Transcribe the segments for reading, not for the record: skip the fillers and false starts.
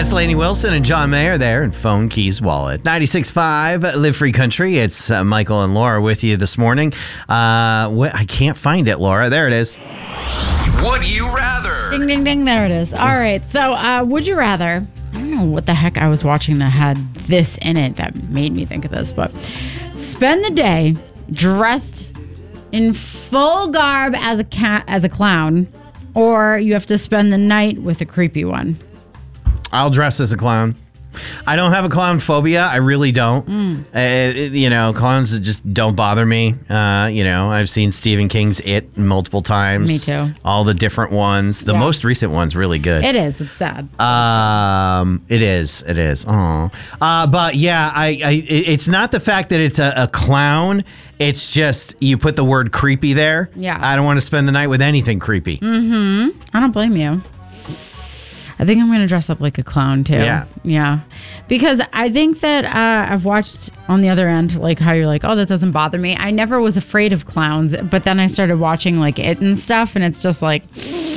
That's Lainey Wilson and John Mayer there in Phone Keys Wallet. 96.5 Live Free Country. It's Michael and Laura with you this morning. I can't find it, Laura. There it is. Would you rather? Ding, ding, ding. There it is. All right. So, would you rather? I don't know what the heck I was watching that had this in it that made me think of this, but spend the day dressed in full garb as a clown, or you have to spend the night with a creepy one. I'll dress as a clown. I don't have a clown phobia. I really don't. Clowns just don't bother me. I've seen Stephen King's It multiple times. Me too. All the different ones. The most recent one's really good. It is. It's sad. It is. Aw. But yeah, it's not the fact that it's a clown. It's just you put the word creepy there. Yeah. I don't want to spend the night with anything creepy. I don't blame you. I think I'm going to dress up like a clown too. Yeah. Because I think that I've watched on the other end, like how you're like, oh, that doesn't bother me. I never was afraid of clowns, but then I started watching like It and stuff, and it's just like,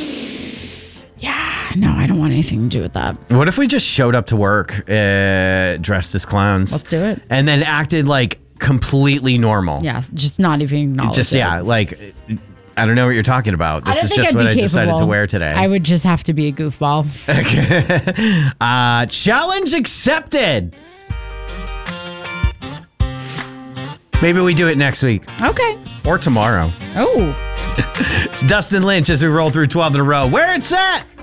yeah, no, I don't want anything to do with that. What if we just showed up to work dressed as clowns? Let's do it. And then acted like completely normal. Yeah, just not even acknowledge it. Like, I don't know what you're talking about. This is just I'd what be I decided capable. to wear today. I would just have to be a goofball. Challenge accepted. Maybe we do it next week. Okay. Or tomorrow. Oh. It's Dustin Lynch as we roll through 12 in a row. Where it's at.